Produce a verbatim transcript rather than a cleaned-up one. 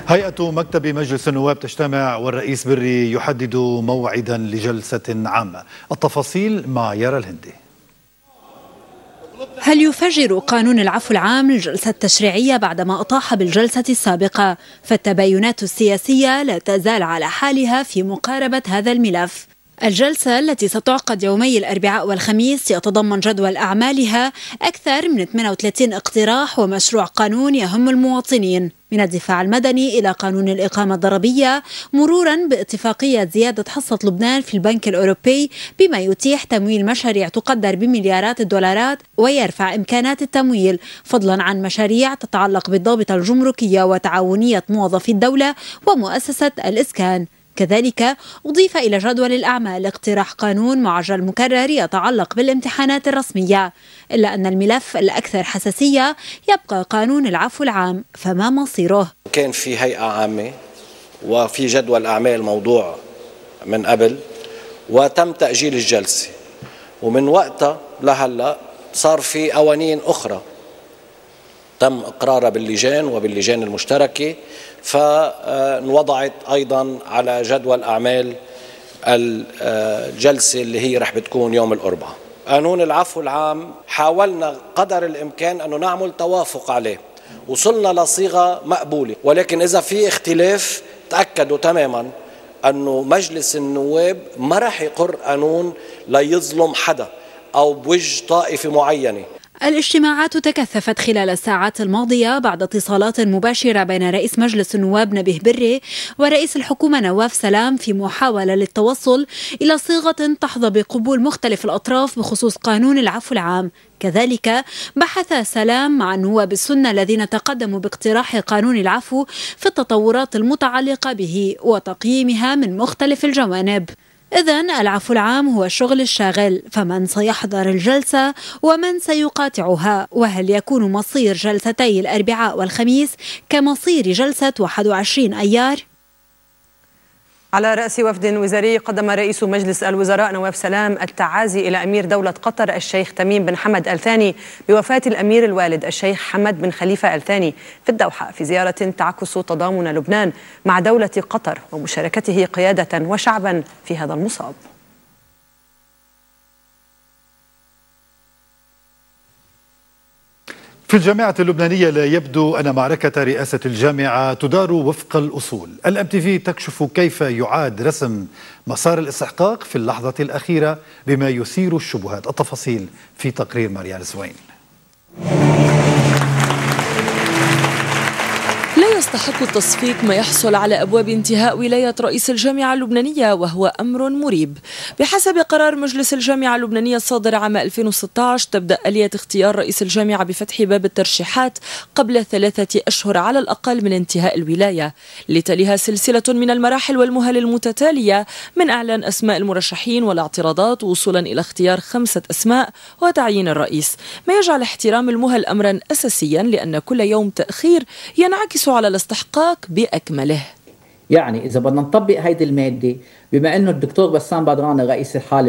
هيئة مكتب مجلس النواب تجتمع والرئيس بري يحدد موعدا لجلسة عامة. التفاصيل مع يارا الهندي. هل يفجر قانون العفو العام الجلسة التشريعية بعدما أطاح بالجلسة السابقة؟ فالتباينات السياسية لا تزال على حالها في مقاربة هذا الملف. الجلسة التي ستعقد يومي الأربعاء والخميس يتضمن جدول أعمالها أكثر من ثمانية وثلاثين اقتراح ومشروع قانون يهم المواطنين، من الدفاع المدني إلى قانون الإقامة الضريبية، مرورا باتفاقية زيادة حصة لبنان في البنك الأوروبي بما يتيح تمويل مشاريع تقدر بمليارات الدولارات ويرفع إمكانات التمويل، فضلا عن مشاريع تتعلق بالضابطة الجمركية وتعاونية موظفي الدولة ومؤسسة الإسكان. كذلك أضيف إلى جدول الأعمال اقتراح قانون معجل مكرر يتعلق بالامتحانات الرسمية، إلا أن الملف الأكثر حساسية يبقى قانون العفو العام، فما مصيره؟ كان في هيئة عامة وفي جدول أعمال موضوع من قبل وتم تأجيل الجلسة، ومن وقتها لهلا صار في قوانين أخرى تم إقرارها باللجان وباللجان المشتركة، فانوضعت أيضا على جدول أعمال الجلسة اللي هي رح بتكون يوم الأربعاء. قانون العفو العام حاولنا قدر الإمكان أنه نعمل توافق عليه، وصلنا لصيغة مقبولة، ولكن إذا في اختلاف تأكدوا تماما أنه مجلس النواب ما رح يقر قانون لا يظلم حدا أو بوجه طائفة معينة. الاجتماعات تكثفت خلال الساعات الماضية بعد اتصالات مباشرة بين رئيس مجلس النواب نبيه بري ورئيس الحكومة نواف سلام في محاولة للتوصل إلى صيغة تحظى بقبول مختلف الأطراف بخصوص قانون العفو العام. كذلك بحث سلام مع النواب السنة الذين تقدموا باقتراح قانون العفو في التطورات المتعلقة به وتقييمها من مختلف الجوانب. إذن العفو العام هو الشغل الشاغل، فمن سيحضر الجلسة ومن سيقاطعها؟ وهل يكون مصير جلستي الأربعاء والخميس كمصير جلسة واحد وعشرين أيار؟ على رأس وفد وزاري قدم رئيس مجلس الوزراء نواف سلام التعازي إلى أمير دولة قطر الشيخ تميم بن حمد آل ثاني بوفاة الأمير الوالد الشيخ حمد بن خليفة آل ثاني في الدوحة، في زيارة تعكس تضامن لبنان مع دولة قطر ومشاركته قيادة وشعبا في هذا المصاب. في الجامعة اللبنانية لا يبدو أن معركة رئاسة الجامعة تدار وفق الأصول. الأم تي في تكشف كيف يعاد رسم مسار الاستحقاق في اللحظة الأخيرة بما يثير الشبهات. التفاصيل في تقرير مريان زوين. لا يستحق التصفيق ما يحصل على أبواب انتهاء ولاية رئيس الجامعة اللبنانية، وهو أمر مريب. بحسب قرار مجلس الجامعة اللبنانية الصادر عام ألفين وستة عشر، تبدأ آلية اختيار رئيس الجامعة بفتح باب الترشيحات قبل ثلاثة أشهر على الأقل من انتهاء الولاية، لتليها سلسلة من المراحل والمهل المتتالية من إعلان أسماء المرشحين والاعتراضات وصولا إلى اختيار خمسة أسماء وتعيين الرئيس، ما يجعل احترام المهل أمرا أساسيا، لأن كل يوم تأخير ينعكس على الاستحقاق بأكمله. يعني إذا بدنا نطبق هيدي المادة، بما أنه الدكتور بسام بدران الرئيس الحالي